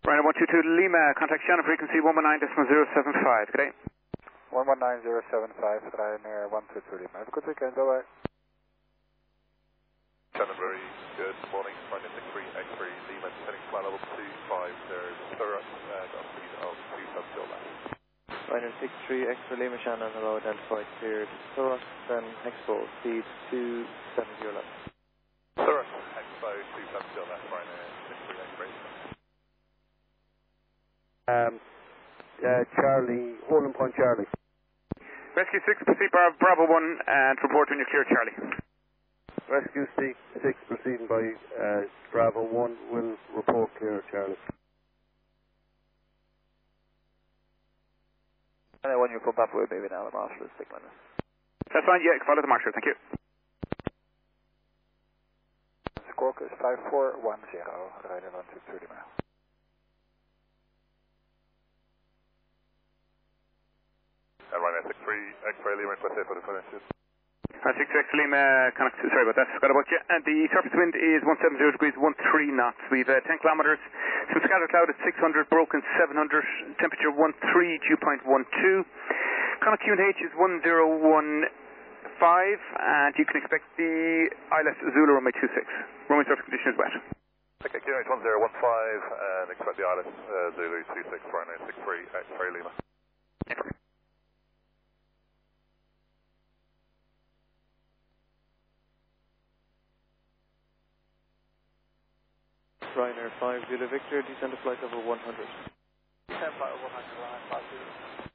Ryanair 122 Lima, contact Shannon frequency 119.075. Good day. 119.075, Ryanair 122 Lima. Have a good weekend, bye-bye. Shannon, very good morning. Ryanair 63 X-ray Lima, descending flight level 250, Stirrup, got a speed of 270 left. Ryanair 63 X-ray Lima, Shannon, hello, identified, cleared, Stirrup, then Expo, speed 270 left. Stirrup, Expo, 270 left, Ryanair 63 X-ray Lima. Charlie, Holden Point Charlie. Rescue 6, proceed Bravo 1 and report when you're clear, Charlie. Rescue 6 proceeding by Bravo 1 will report clear, Charlie. And when you come back with maybe now, the marshal is sticking on this. That's fine, yeah, follow the marshal, thank you. Squawk is 5410, Ryanair 122 Lima. Ryanair 63 X-ray Lima, request for the finish. 6X Lima, sorry about that, forgot about you. And the surface wind is 170 degrees, 13 knots. We've 10 kilometres, some scattered cloud at 600, broken 700, temperature 13, dew point 12. Connacht QNH is 1015, and you can expect the ILS Zulu runway 26. Runway surface condition is wet. Okay, QNH 1015, and expect the ILS Zulu 26, Ryanair 63 X-ray Lima. Ryanair 5 Zulu Victor, descend to flight level 100. Descend flight level 100, Ryanair 5 Zulu.